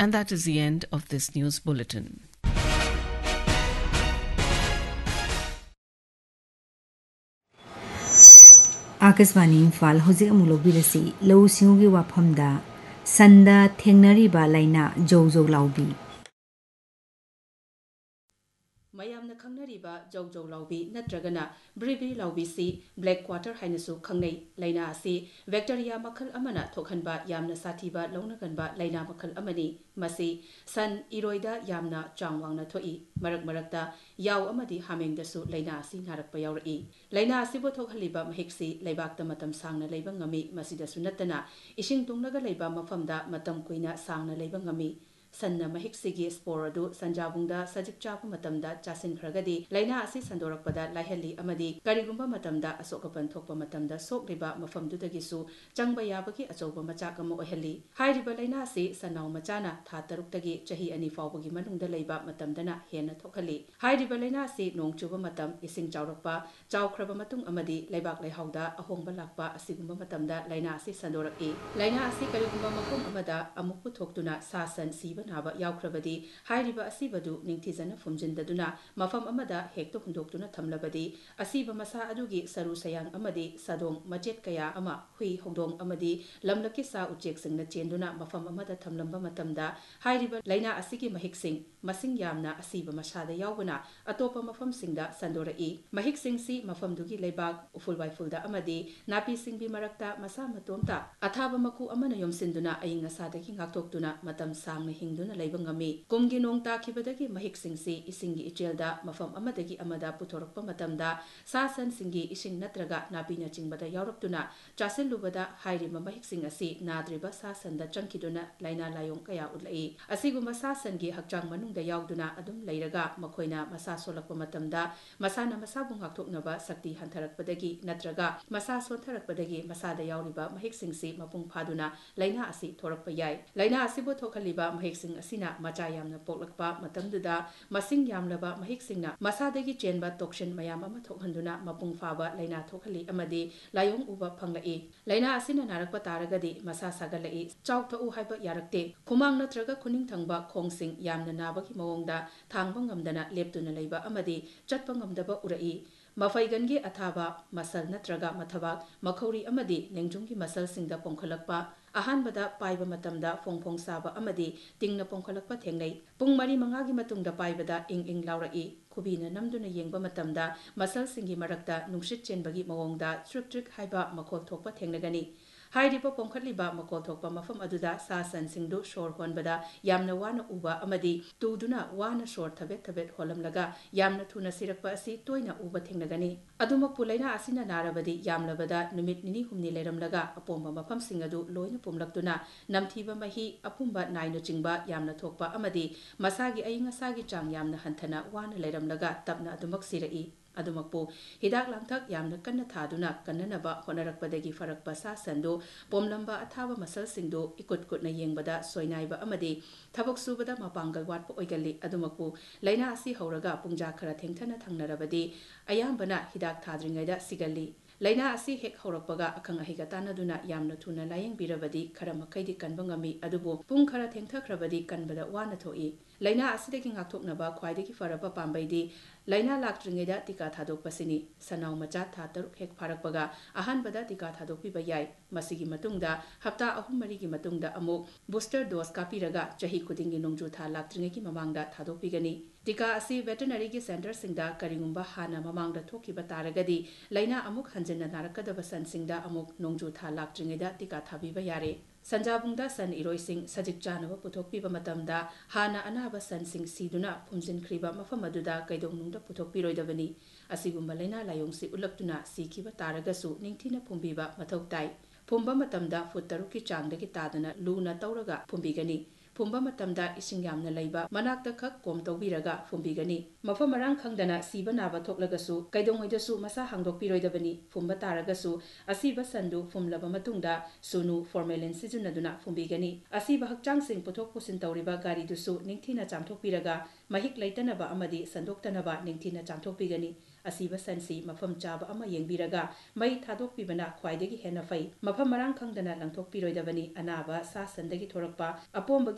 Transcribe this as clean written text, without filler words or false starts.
And that is the end of this news bulletin. Akashvani Imphal हौजिक अमुक लौबिरसी लौ सिंगुगी वाफमदा सन्दा थेंगनरिबा लाइना जौ लाउबी मयामना खंगनरिबा जौ लाउबी नत्रगना ब्रिबी लाउबीसी ब्लैक क्वार्टर हाइनसु खंगनै लाइना आसी बैक्टीरिया मखल अमना थोखनबा यामना साथीबा लौनगनबा लाइना मखल अमनी मसी सन इरोइदा यामना चांगवांगना थोई मरकता याव अमदी हामेंगदसु लाइना आसी नारकपा यावरई लाइना आसीबो थोखलिबा महिक्सी लैबाक्ता मतम सांगना लैबा ngami मसीदसु नत्तना इसिंग तुंगनगा लैबा मफमदा मतम कुइना सांगना लैबा ngami सन्ना महिक्सीगी स्पोर अदु संजाबुंगदा सजिक चापु मतमदा चासिनख्रगदी लाइना आसी संदोरकपदा लाइहल्ली अमदी करिगुंबा मतमदा असोकपन थोकपा मतमदा सोकलिबा मफमदुदगिसु चंगबा याबगी अचौबा मचाक अमा ओहल्ली हाइरिबा लाइना आसी सनाव मचाना था तरुक्तगी चही अनि फावबगी मनुंगदा लैबा मतमदना हेना थोखल्ली हाइरिबा लाइना आसी नोंगचुबा मतम इसिंग चावरकपा चावख्रबा मतुंग अमदी लैबाक लैहाउदा अहोंगबा लाकपा असिगुंबा मतमदा लाइना आसी संदोरकई लाइना आसी करिगुंबा मफम अमदा अमुकपु थोक्तुना सासन सी नाबा यावख्रबदी हाइरिबा असीबदु निंगथिजना फुमजिनदुना मफम अमदा हेक्तो हुंदोक्तुना थमलबदी असीबा मसा अदुगी सरु सयांग अमदी सदोंग मचेत कया अमा हुई होंदोंग अमदी लमलकी सा उचेकसिंगना चेंदुना मफम अमदा थमलंबा मतमदा हाइरिबा लाइना असीगी महिक्सिंग मसिंग यामना असीबा मसादा यावबना अतोपा मफमसिंगदा संदोरई महिक्सिंगसी मफमदुगी लैबाक उफुलवाइफुलदा अमदी नापीसिंगबी मरक्ता मसा मतोमता अथाबा मकु अमना योमसिंदुना अयिंग असादगी ngaktoktuna matam sangna hingduna laiba ngami kumgi nong takibadagi mahiksingi isingi ichelda mafam amadagi amada puthorokpa matamda sasan singi ising natraga napina chingbada yauraptuna chasilubada hairiba mahiksing asi nadriba sasanda changkiduna laina layong kaya ulai asiguma sasangi hakchang manungda yauduna adum leiraga makoina masa solakpa matamda masana masabu ngakthoknaba sakti hantarakpadagi natraga masa sontharakpadagi masada yauriba mahiksingi mapung phaduna laina asi thorakpa yai laina asibo thokhaliba महिक्सिंग असिना मचा यामना पोकलकपा मतमदुदा मसिंग यामलबा महिक्सिंगना मसादगी चेनबा toxin मयाम अमा थोखहंदुना मपुंग फाबा लाइना थोखली अमदी लायोंग उबा फंगलई लाइना असिना नारकपा तारगदी मसा सागलई चाउथउ हाइबा यारकते खुमांग नत्रगा खुनिंग थंगबा खोंगसिंग यामना नाबगी मवोंगदा थांगबा ngамदना लेप्तुना लैबा अमदी चटपा ngамदबा Orai मफैगनगी अथाबा muscle नत्रगा मथबा मखौरी अमदी लेंजुंगी muscle सिंगदा पोंखलकपा अहानबदा पाइबा मतमदा फोंफोंग साबा अमदी तिंगना पोंखलकपा थेंगनै पुंग मरी मंगागी मतुंगदा पाइबदा इंग लाउरई खुबीना नमदुना येंगबा मतमदा मसल सिंगी मरक्ता नुंगसित चेनबगी मवोंगदा ट्रिक ट्रिक हाइबा मखोल थोकपा थेंगनगनी हाइरिबा पोंखलिबा मकोल थोकपा मफम अदुदा सासन सिंगदु शोर होनबदा यामना वाना उबा अमदी तुदुना वाना शोर थबेत होलमलगा यामना थुना सिरकपा असि तोयना उबा थेंगनगनी अदुमकपु लाइना आसिना नारबदी यामलबदा नुमित निनी हुमनी लेरमलगा अपोंबा मफम सिंगदु लोइना पुमलक्तुना नमथीबा मही अपुंबा नाइनो चिंगबा यामना थोकपा अमदी मसागी अयिंग असागी चांग यामना हंथना वाना लेरमलगा तबना अदुमक सिरई अदुमकपु हिदाक लांथक यामना कन्ना थादुना कन्ननबा होनरकपदगी फरकपा सासनदो पोमलंबा अथाबा मसल सिंगदो इकुट कुटना येंगबदा सोइनाइबा अमदी थबक सुबदा मपांगल वाटपा ओइगल्ली अदुमकपु लाइना आसी हौरगा पुंजा खरा थेंथना थंगनरबदी अयाम्बना हिदाक थाद्रिंगैदा सिगल्ली लाइना आसी हेक हौरकपगा अखंग अहिगा तानदुना यामना थुना लायेंग बिरबदी खरा मखैदी कनबा ngami अदुबो पुंग खरा थेंथख्रबदी कनबदा वाना थोई लाइना आसिदगी ngakthoknaba khwaidagi faraba pambaidi लाइना लाक्ट्रिंगैदा टीका थादोकपसिनी सनाव मचा था तरुक हेक फारकपगा अहानबदा टीका थादोकपिबा याय मसिगी मतुंगदा हप्ता अहुम मरिगी मतुंगदा अमुक बूस्टर डोज कापिरगा चही खुदिंगी नोंजु था लाक्ट्रिंगैगी ममांगदा थादोकपिगनी टीका असी वेटरनरीगी सेंटर सिंगदा करिंगुंबा हाना ममांगदा थोकिबा तारगदी लाइना अमुक हंजना नारकदबा सनसिंगदा अमुक नोंजु था लाक्ट्रिंगैदा टीका थाबिबा यारे संजाबुंगदा सन इरोइसिंग सजिक चानबा पुथोकपिबा मतमदा हाना अनाबा सनसिंग सीदुना फुमजिनख्रिबा मफम अदुदा कैदोंनुंगदा पुथोकपिरोइदबनी असिगुंबा लाइना लायोंगसी उलक्तुना सीखिबा तारगसु निंगथिना फुंबिबा मथौ ताई फुंबा मतमदा फुट तरुकी चांगदगी तादना लूना तौरगा फुंबिगनी फुंबा मतमदा इसिंग यामना लैबा मनाक्ता खक कोम तौबिरगा फुंबिगनी मफम मरांग खंगदना सीबा नाबा थोकलगसु कैदोंगैदसु मसा हांगदोकपिरोइदबनी फुंबा तारगसु असीबा संदु फुमलबा मतुंगदा सुनु फॉर्मेलिन सिजुनदुना फुंबिगनी असीबा हक्चांगसिंग पुथोक पुसिन तौरिबा गारीदुसु निंगथिना चांगथोकपिरगा महिक लैतनबा अमदी संदोक्तनबा निंगथिना चांगथोकपिगनी असीबा सनसी मफम चाबा अमा येंगबिरगा मई थादोकपिबना ख्वाइदगी हेना फै मफम मरांग खंगदना लंगथोकपिरोइदबनी अनाबा सा संदगी थोरकपा अपोंबगी